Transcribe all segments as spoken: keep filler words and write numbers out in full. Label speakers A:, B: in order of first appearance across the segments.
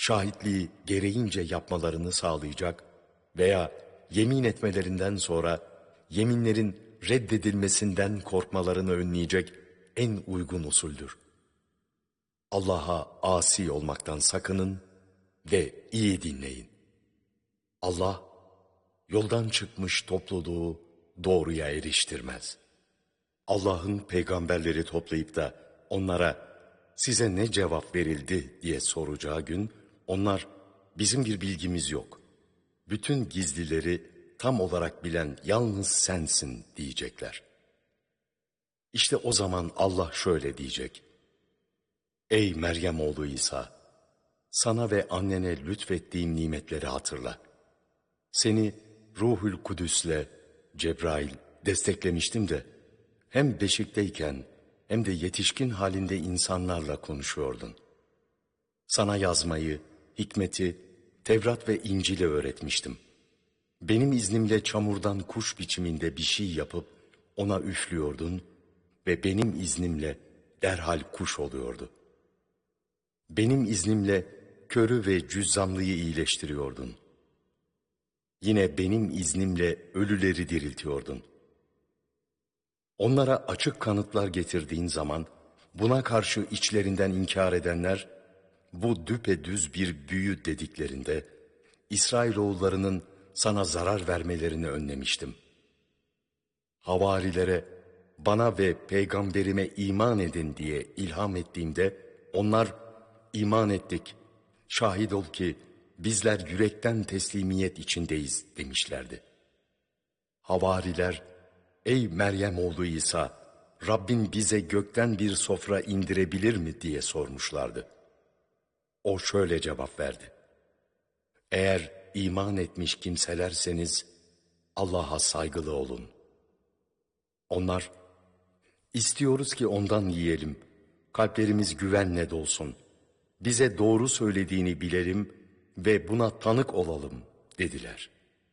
A: şahitliği gereğince yapmalarını sağlayacak veya yemin etmelerinden sonra yeminlerin reddedilmesinden korkmalarını önleyecek en uygun usuldür. Allah'a asi olmaktan sakının ve iyi dinleyin. Allah, yoldan çıkmış topluluğu doğruya eriştirmez. Allah'ın peygamberleri toplayıp da onlara size ne cevap verildi diye soracağı gün, onlar bizim bir bilgimiz yok. Bütün gizlileri tam olarak bilen yalnız sensin diyecekler. İşte o zaman Allah şöyle diyecek: Ey Meryem oğlu İsa, sana ve annene lütfettiğim nimetleri hatırla. Seni Ruhul Kudüs'le, Cebrail desteklemiştim de hem beşikteyken hem de yetişkin halinde insanlarla konuşuyordun. Sana yazmayı, hikmeti, Tevrat ve İncil'i öğretmiştim. Benim iznimle çamurdan kuş biçiminde bir şey yapıp ona üflüyordun ve benim iznimle derhal kuş oluyordu. Benim iznimle körü ve cüzzamlıyı iyileştiriyordun. Yine benim iznimle ölüleri diriltiyordun. Onlara açık kanıtlar getirdiğin zaman buna karşı içlerinden inkar edenler bu düpedüz bir büyü dediklerinde İsrailoğullarının sana zarar vermelerini önlemiştim. Havarilere bana ve peygamberime iman edin diye ilham ettiğimde onlar iman ettik, şahit ol ki bizler yürekten teslimiyet içindeyiz demişlerdi. Havariler, ey Meryem oğlu İsa, Rabbin bize gökten bir sofra indirebilir mi diye sormuşlardı. O şöyle cevap verdi: Eğer iman etmiş kimselerseniz Allah'a saygılı olun. Onlar, istiyoruz ki ondan yiyelim, kalplerimiz güvenle dolsun, bize doğru söylediğini bilelim ve buna tanık olalım dediler.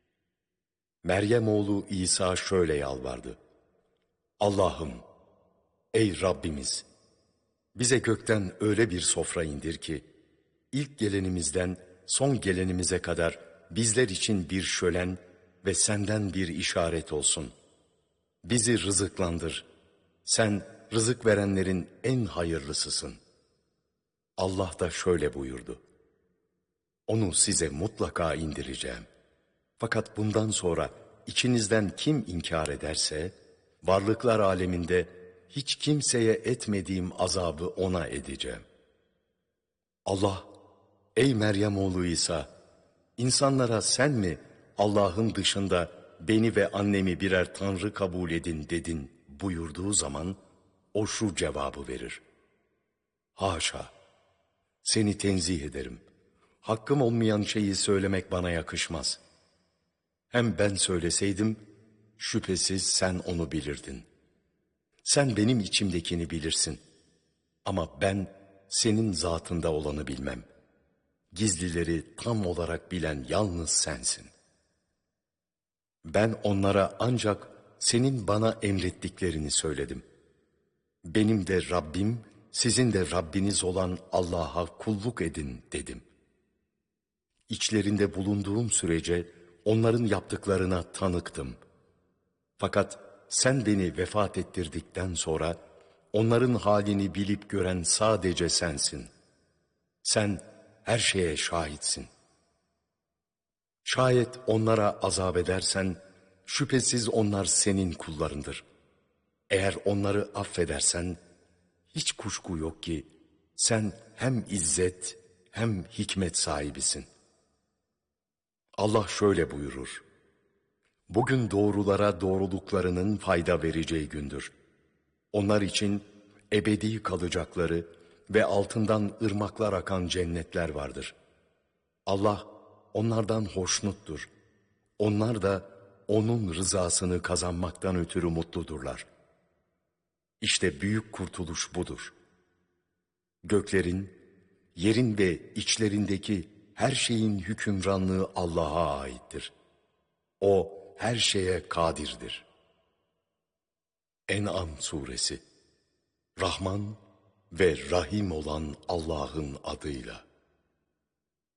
A: Meryem oğlu İsa şöyle yalvardı: Allah'ım, ey Rabbimiz, bize gökten öyle bir sofra indir ki, ilk gelenimizden son gelenimize kadar bizler için bir şölen ve senden bir işaret olsun. Bizi rızıklandır. Sen rızık verenlerin en hayırlısısın. Allah da şöyle buyurdu: Onu size mutlaka indireceğim. Fakat bundan sonra içinizden kim inkar ederse, varlıklar aleminde hiç kimseye etmediğim azabı ona edeceğim. Allah, ey Meryem oğlu İsa, insanlara sen mi Allah'ın dışında beni ve annemi birer tanrı kabul edin dedin buyurduğu zaman o şu cevabı verir: Haşa, seni tenzih ederim. Hakkım olmayan şeyi söylemek bana yakışmaz. Hem ben söyleseydim, şüphesiz sen onu bilirdin. Sen benim içimdekini bilirsin. Ama ben senin zatında olanı bilmem. Gizlileri tam olarak bilen yalnız sensin. Ben onlara ancak senin bana emrettiklerini söyledim. Benim de Rabbim, sizin de Rabbiniz olan Allah'a kulluk edin dedim. İçlerinde bulunduğum sürece onların yaptıklarına tanıktım. Fakat sen beni vefat ettirdikten sonra onların halini bilip gören sadece sensin. Sen her şeye şahitsin. Şayet onlara azap edersen şüphesiz onlar senin kullarındır. Eğer onları affedersen hiç kuşku yok ki sen hem izzet hem hikmet sahibisin. Allah şöyle buyurur: Bugün doğrulara doğruluklarının fayda vereceği gündür. Onlar için ebedi kalacakları ve altından ırmaklar akan cennetler vardır. Allah onlardan hoşnuttur. Onlar da onun rızasını kazanmaktan ötürü mutludurlar. İşte büyük kurtuluş budur. Göklerin, yerin ve içlerindeki her şeyin hükümranlığı Allah'a aittir. O her şeye kadirdir. En'am suresi. Rahman ve Rahim olan Allah'ın adıyla.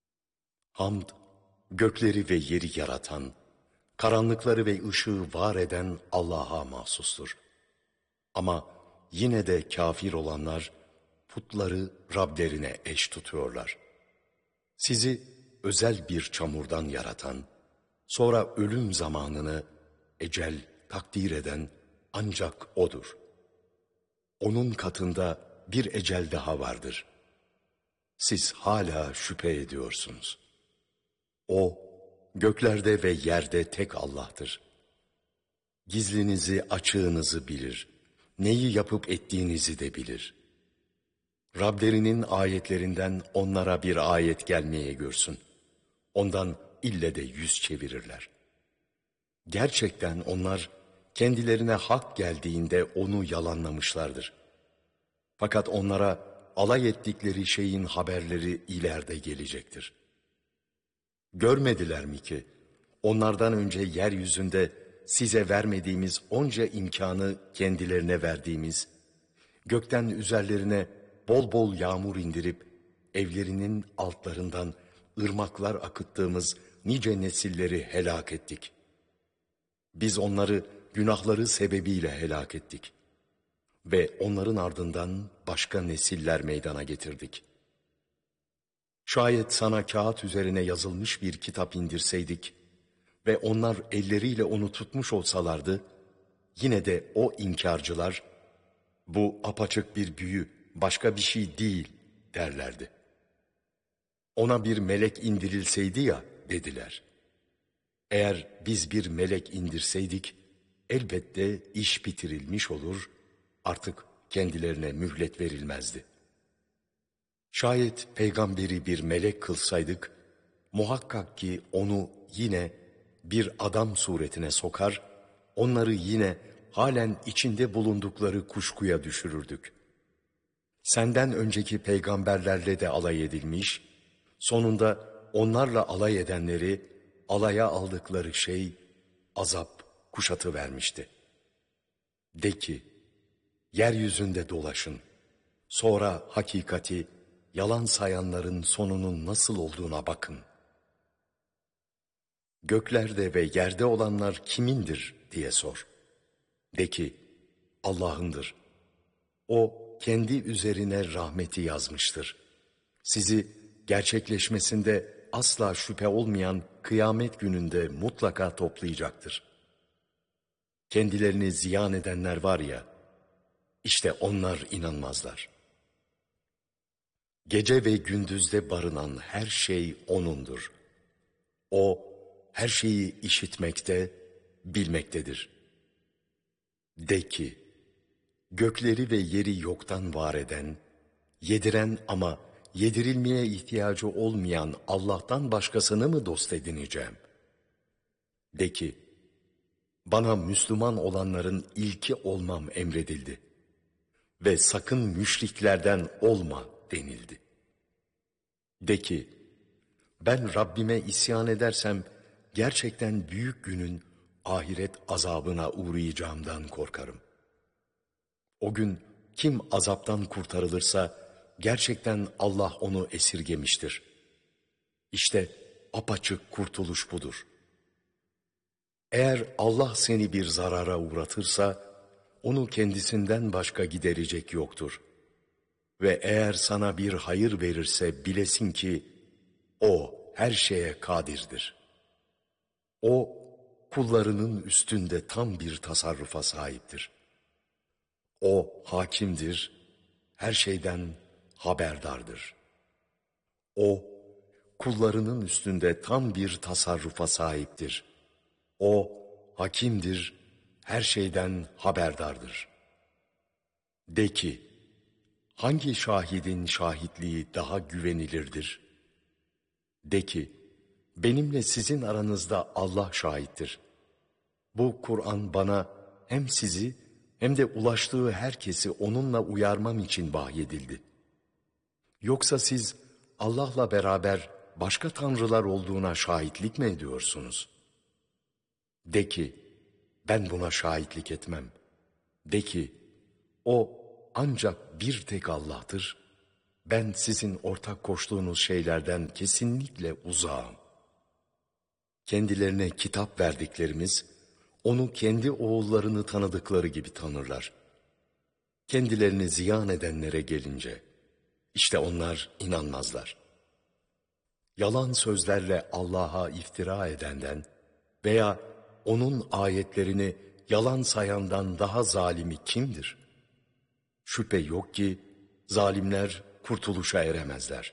A: Hamd, gökleri ve yeri yaratan, karanlıkları ve ışığı var eden Allah'a mahsustur. Ama yine de kafir olanlar putları Rablerine eş tutuyorlar. Sizi özel bir çamurdan yaratan, sonra ölüm zamanını ecel takdir eden ancak O'dur. Onun katında bir ecel daha vardır. Siz hala şüphe ediyorsunuz. O, göklerde ve yerde tek Allah'tır. Gizlinizi, açığınızı bilir. Neyi yapıp ettiğinizi de bilir. Rablerinin ayetlerinden onlara bir ayet gelmeye görsün. Ondan ille de yüz çevirirler. Gerçekten onlar kendilerine hak geldiğinde onu yalanlamışlardır. Fakat onlara alay ettikleri şeyin haberleri ileride gelecektir. Görmediler mi ki onlardan önce yeryüzünde size vermediğimiz onca imkanı kendilerine verdiğimiz, gökten üzerlerine bol bol yağmur indirip evlerinin altlarından ırmaklar akıttığımız nice nesilleri helak ettik. Biz onları günahları sebebiyle helak ettik ve onların ardından başka nesiller meydana getirdik. Şayet sana kağıt üzerine yazılmış bir kitap indirseydik ve onlar elleriyle onu tutmuş olsalardı, yine de o inkarcılar, bu apaçık bir büyü, başka bir şey değil derlerdi. Ona bir melek indirilseydi ya dediler. Eğer biz bir melek indirseydik, elbette iş bitirilmiş olur, artık kendilerine mühlet verilmezdi. Şayet peygamberi bir melek kılsaydık, muhakkak ki onu yine bir adam suretine sokar, onları yine halen içinde bulundukları kuşkuya düşürürdük. Senden önceki peygamberlerle de alay edilmiş, sonunda onlarla alay edenleri alaya aldıkları şey azap kuşatıvermişti. De ki, yeryüzünde dolaşın, sonra hakikati, yalan sayanların sonunun nasıl olduğuna bakın. Göklerde ve yerde olanlar kimindir diye sor. De ki, Allah'ındır. O kendi üzerine rahmeti yazmıştır. Sizi gerçekleşmesinde asla şüphe olmayan kıyamet gününde mutlaka toplayacaktır. Kendilerini ziyan edenler var ya, işte onlar inanmazlar. Gece ve gündüzde barınan her şey O'nundur. O, her şeyi işitmekte, bilmektedir. De ki, gökleri ve yeri yoktan var eden, yediren ama yedirilmeye ihtiyacı olmayan Allah'tan başkasını mı dost edineceğim? De ki, bana Müslüman olanların ilki olmam emredildi ve sakın müşriklerden olma denildi. De ki, ben Rabbime isyan edersem gerçekten büyük günün ahiret azabına uğrayacağımdan korkarım. O gün kim azaptan kurtarılırsa gerçekten Allah onu esirgemiştir. İşte apaçık kurtuluş budur. Eğer Allah seni bir zarara uğratırsa onu kendisinden başka giderecek yoktur. Ve eğer sana bir hayır verirse bilesin ki O her şeye kadirdir. O kullarının üstünde tam bir tasarrufa sahiptir. O hakimdir, her şeyden haberdardır. O kullarının üstünde tam bir tasarrufa sahiptir. O hakimdir, her şeyden haberdardır. De ki, hangi şahidin şahitliği daha güvenilirdir? De ki, benimle sizin aranızda Allah şahittir. Bu Kur'an bana hem sizi hem de ulaştığı herkesi onunla uyarmam için vahyedildi. Yoksa siz Allah'la beraber başka tanrılar olduğuna şahitlik mi ediyorsunuz? De ki, ben buna şahitlik etmem. De ki, o ancak bir tek Allah'tır. ben sizin ortak koştuğunuz şeylerden kesinlikle uzağım. Kendilerine kitap verdiklerimiz, onu kendi oğullarını tanıdıkları gibi tanırlar. Kendilerini ziyan edenlere gelince, işte onlar inanmazlar. Yalan sözlerle Allah'a iftira edenden veya onun ayetlerini yalan sayandan daha zalimi kimdir? Şüphe yok ki zalimler kurtuluşa eremezler.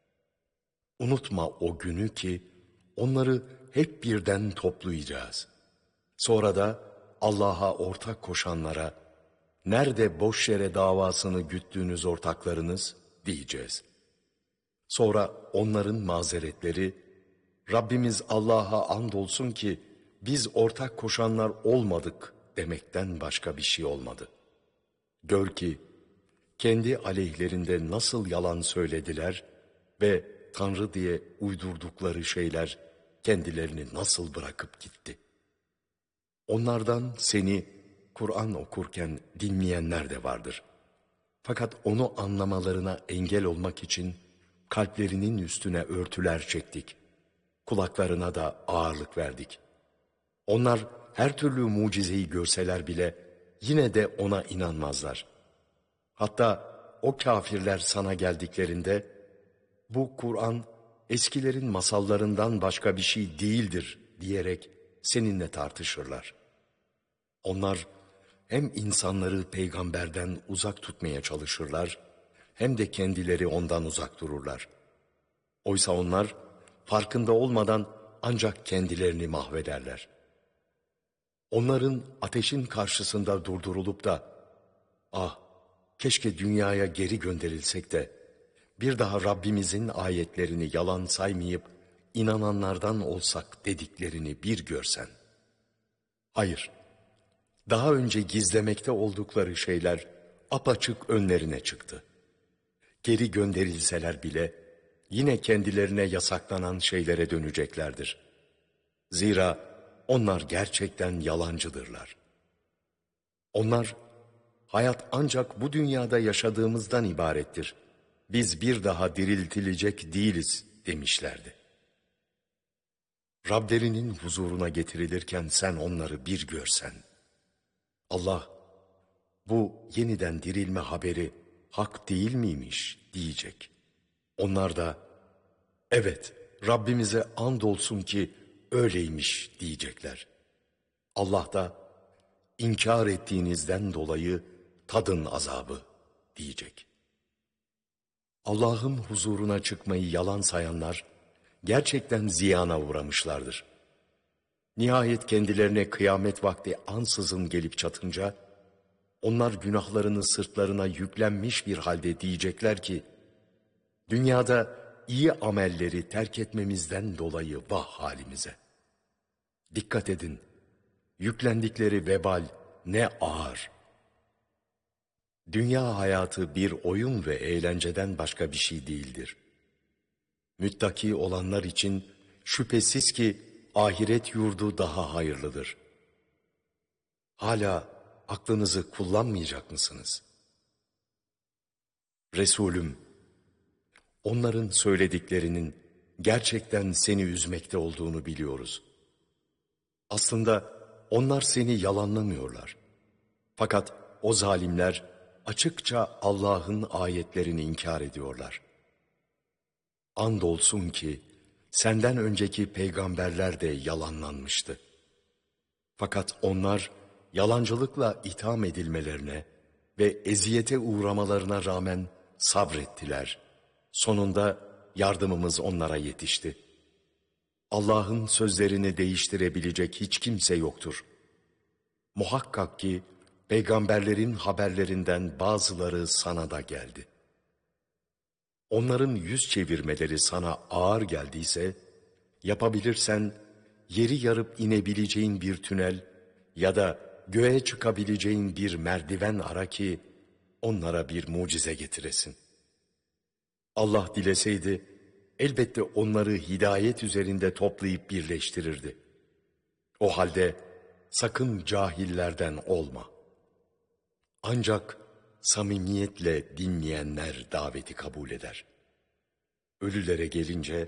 A: Unutma o günü ki onları hep birden toplayacağız. Sonra da Allah'a ortak koşanlara, nerede boş yere davasını güttüğünüz ortaklarınız diyeceğiz. Sonra onların mazeretleri, Rabbimiz Allah'a andolsun ki biz ortak koşanlar olmadık demekten başka bir şey olmadı. Gör ki kendi aleyhlerinde nasıl yalan söylediler ve Tanrı diye uydurdukları şeyler kendilerini nasıl bırakıp gitti. Onlardan seni Kur'an okurken dinleyenler de vardır. Fakat onu anlamalarına engel olmak için kalplerinin üstüne örtüler çektik. Kulaklarına da ağırlık verdik. Onlar her türlü mucizeyi görseler bile yine de ona inanmazlar. Hatta o kafirler sana geldiklerinde bu Kur'an eskilerin masallarından başka bir şey değildir diyerek seninle tartışırlar. Onlar hem insanları peygamberden uzak tutmaya çalışırlar, hem de kendileri ondan uzak dururlar. Oysa onlar farkında olmadan ancak kendilerini mahvederler. Onların ateşin karşısında durdurulup da, ah keşke dünyaya geri gönderilsek de, bir daha Rabbimizin ayetlerini yalan saymayıp inananlardan olsak dediklerini bir görsen. Hayır, daha önce gizlemekte oldukları şeyler apaçık önlerine çıktı. Geri gönderilseler bile yine kendilerine yasaklanan şeylere döneceklerdir. Zira onlar gerçekten yalancıdırlar. Onlar, hayat ancak bu dünyada yaşadığımızdan ibarettir. Biz bir daha diriltilecek değiliz demişlerdi. Rablerinin huzuruna getirilirken sen onları bir görsen, Allah, bu yeniden dirilme haberi hak değil miymiş diyecek. Onlar da, evet Rabbimize andolsun ki öyleymiş diyecekler. Allah da, inkar ettiğinizden dolayı tadın azabı diyecek. Allah'ın huzuruna çıkmayı yalan sayanlar gerçekten ziyana uğramışlardır. Nihayet kendilerine kıyamet vakti ansızın gelip çatınca, onlar günahlarını sırtlarına yüklenmiş bir halde diyecekler ki, dünyada iyi amelleri terk etmemizden dolayı vah halimize. Dikkat edin, yüklendikleri vebal ne ağır. Dünya hayatı bir oyun ve eğlenceden başka bir şey değildir. Müttaki olanlar için şüphesiz ki ahiret yurdu daha hayırlıdır. Hala aklınızı kullanmayacak mısınız? Resulüm, onların söylediklerinin gerçekten seni üzmekte olduğunu biliyoruz. Aslında onlar seni yalanlamıyorlar. Fakat o zalimler açıkça Allah'ın ayetlerini inkar ediyorlar. Andolsun ki senden önceki peygamberler de yalanlanmıştı. Fakat onlar yalancılıkla itham edilmelerine ve eziyete uğramalarına rağmen sabrettiler. Sonunda yardımımız onlara yetişti. Allah'ın sözlerini değiştirebilecek hiç kimse yoktur. Muhakkak ki peygamberlerin haberlerinden bazıları sana da geldi. Onların yüz çevirmeleri sana ağır geldiyse, yapabilirsen yeri yarıp inebileceğin bir tünel ya da göğe çıkabileceğin bir merdiven ara ki onlara bir mucize getiresin. Allah dileseydi elbette onları hidayet üzerinde toplayıp birleştirirdi. O halde sakın cahillerden olma. Ancak samimiyetle dinleyenler daveti kabul eder. Ölülere gelince